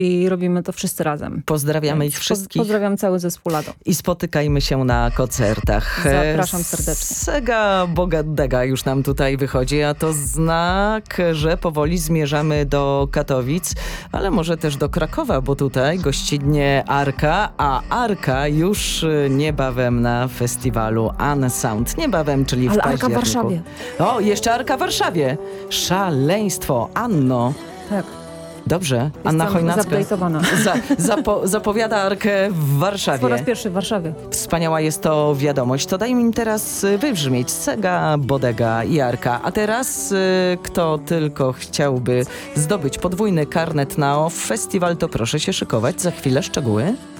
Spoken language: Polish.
i robimy to wszyscy razem. Pozdrawiamy Więc ich wszystkich. Pozdrawiam cały zespół Lado. I spotykajmy się na koncertach. Zapraszam serdecznie. Sega Bogadega już nam tutaj wychodzi, a to znak, że powoli zmierzamy do Katowic, ale może też do Krakowa, bo tutaj gościnnie Arka, a Arka już niebawem na festiwalu Unsound. Niebawem, czyli w Ale Arka w październiku. Warszawie. O, jeszcze Arka w Warszawie. Szaleństwo. Anno. Tak. Dobrze, Anna Chojnacka Zupdate'owana. zapowiada Arkę w Warszawie. Po raz pierwszy w Warszawie. Wspaniała jest to wiadomość. To daj mi teraz wybrzmieć Sega, Bodega i Arka. A teraz kto tylko chciałby zdobyć podwójny karnet na OFF Festiwal, to proszę się szykować. Za chwilę szczegóły.